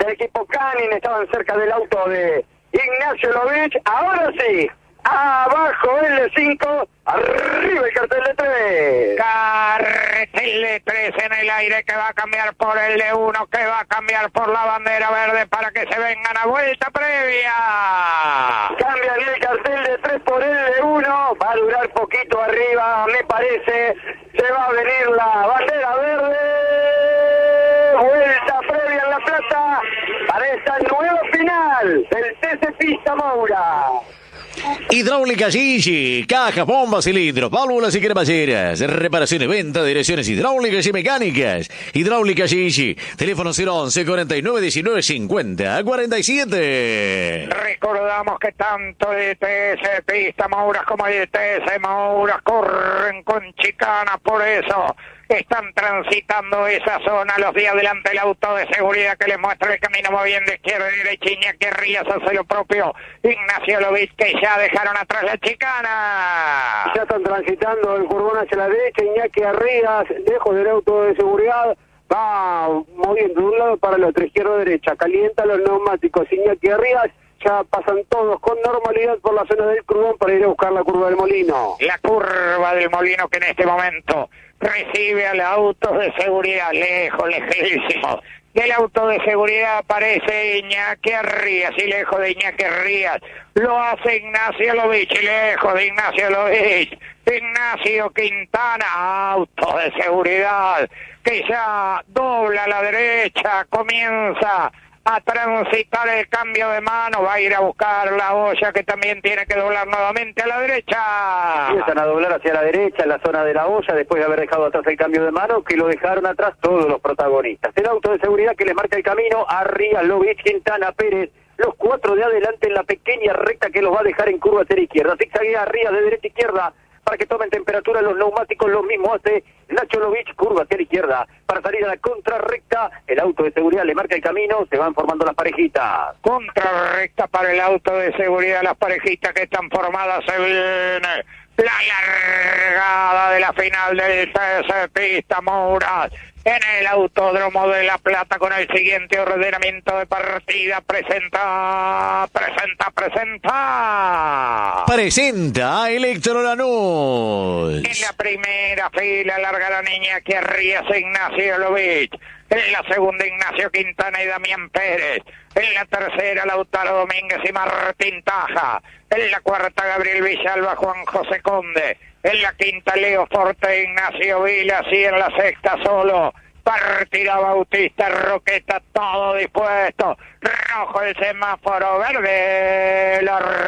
del equipo Canin estaban cerca del auto de Ignacio Lovich. Ahora sí, abajo el L5, arriba el cartel de 3. Cartel de 3 en el aire que va a cambiar por el de 1, que va a cambiar por la bandera verde para que se vengan a vuelta previa. Cambian el cartel de 3 por el de 1, va a durar poquito arriba, me parece. Se va a venir la bandera verde. Vuelta previa en La Plata para esta nueva final del TC Pista Moura. Hidráulica Gigi, cajas, bombas, cilindros, válvulas y cremalleras, reparaciones, venta, direcciones hidráulicas y mecánicas. Hidráulica Gigi, teléfono 011 49 19 50 47. Recordamos que tanto el TC Pista Mouras como el TC Mouras corren con chicanas, por eso están transitando esa zona. Los de adelante el auto de seguridad que les muestra el camino moviendo izquierda y derecha. Iñaki Rías hace lo propio. Ignacio Lovich, que ya dejaron atrás la chicana. Ya están transitando el curbón hacia la derecha. Iñaki Rías, lejos del auto de seguridad, va moviendo de un lado para el otro, izquierda-derecha. Calienta los neumáticos. Iñaki Rías. Ya pasan todos con normalidad por la zona del Curbón para ir a buscar la curva del Molino. La curva del Molino que en este momento recibe al auto de seguridad, lejos, lejísimo. Del auto de seguridad aparece Iñaki Rías y lejos de Iñaki Rías lo hace Ignacio Lovich y lejos de Ignacio Lovich Ignacio Quintana, auto de seguridad que ya dobla a la derecha, comienza a transitar el cambio de mano, va a ir a buscar la olla que también tiene que doblar nuevamente a la derecha. Empiezan a doblar hacia la derecha en la zona de la olla después de haber dejado atrás el cambio de mano, que lo dejaron atrás todos los protagonistas. El auto de seguridad que les marca el camino a Rías, Lovich, Quintana, Pérez, los cuatro de adelante en la pequeña recta que los va a dejar en curva hacia la izquierda. Zigzaguea Rías de derecha a izquierda para que tomen temperatura los neumáticos, lo mismo hace Nacho Lovich, curva hacia la izquierda, para salir a la contrarrecta, el auto de seguridad le marca el camino, se van formando las parejitas. Contrarrecta para el auto de seguridad, las parejitas que están formadas, se viene la largada de la final del TC Pista Mouras en el Autódromo de La Plata con el siguiente ordenamiento de partida. Presenta Electro Lanús. En la primera fila largarán Iñaki Rías e Ignacio Lovich. En la segunda Ignacio Quintana y Damián Pérez. En la tercera Lautaro Domínguez y Martín Taja. En la cuarta Gabriel Villalba, Juan José Conde. En la quinta Leo Forte e Ignacio Vilas. Y en la sexta solo partirá Bautista Roqueta, todo dispuesto. Rojo el semáforo, verde,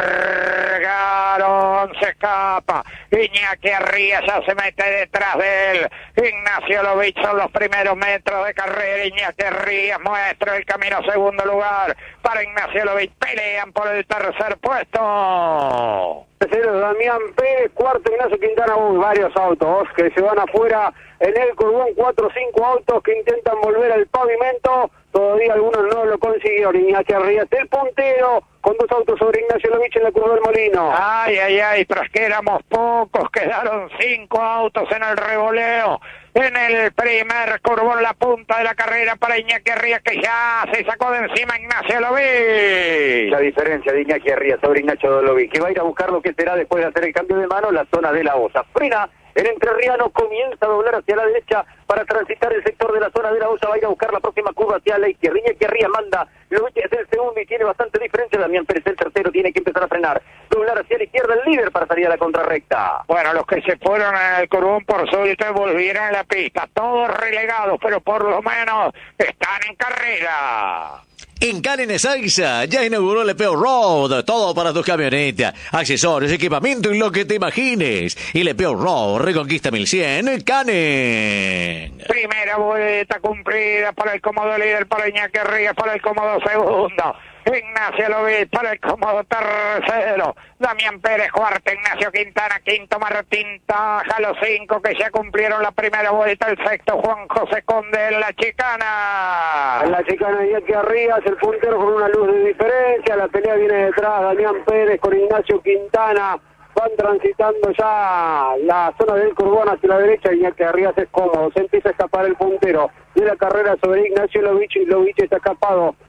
largaron, se escapa. Iñaki Rías ya se mete detrás de él. Ignacio Lovich son los primeros metros de carrera. Iñaki Rías muestra el camino, segundo lugar para Ignacio Lovich. Pelean por el tercer puesto. Tercero Damián Pérez, cuarto Ignacio Quintana. Varios autos que se van afuera en el Curbón, 4 o 5 autos que intentan volver al pavimento. Todavía algunos no lo consiguieron. Iñaki Rías, el puntero, con 2 autos sobre Ignacio Lovich en la curva del Molino. Ay, tras que éramos pocos, quedaron 5 autos en el revoleo. En el primer curbón, la punta de la carrera para Iñaki Rías, que ya se sacó de encima Ignacio Lovich. La diferencia de Iñaki Rías sobre Ignacio Lovich, que va a ir a buscar lo que será después de hacer el cambio de mano, la zona de la Osa. Frena. El entrerriano comienza a doblar hacia la derecha para transitar el sector de la zona de la Osa, va a ir a buscar la próxima curva hacia la izquierda. Iñaki Rías manda, Lovich es el segundo y tiene bastante diferencia. Damián Pérez el tercero, tiene que empezar a frenar. Doblar hacia la izquierda, el líder para salir a la contrarrecta. Bueno, los que se fueron en el Curbón por suerte volvieron a la pista, todos relegados, pero por lo menos están en carrera. En Canin Ezeiza ya inauguró el EPO Road, todo para tus camionetas, accesorios, equipamiento y lo que te imagines. Y el EPO Road Reconquista 1100 Canin. Primera vuelta cumplida para el cómodo líder, para Iñaki Rías, para el cómodo segundo. Ignacio Lovich para el cómodo tercero. Damián Pérez cuarto, Ignacio Quintana quinto, Martín Taja, los 5 que ya cumplieron la primera vuelta. El sexto Juan José Conde en la chicana. En la chicana Iñaki Rías, el puntero con una luz de diferencia. La pelea viene detrás, Damián Pérez con Ignacio Quintana. Van transitando ya la zona del Curbón hacia la derecha. Iñaki Rías es cómodo, se empieza a escapar el puntero de la carrera sobre Ignacio Lovich. Lovich está escapado